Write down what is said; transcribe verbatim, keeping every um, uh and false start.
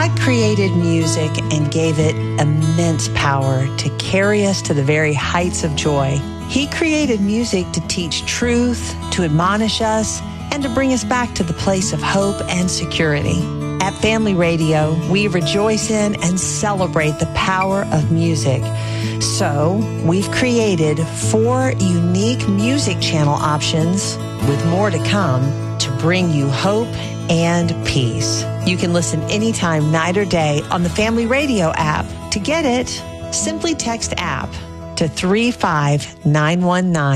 God created music and gave it immense power to carry us to the very heights of joy. He created music to teach truth, to admonish us, and to bring us back to the place of hope and security. At Family Radio, we rejoice in and celebrate the power of music. So, we've created four unique music channel options, with more to come, to bring you hope and peace. You can listen anytime, night or day, on the Family Radio app. To get it, simply text app to three five nine one nine.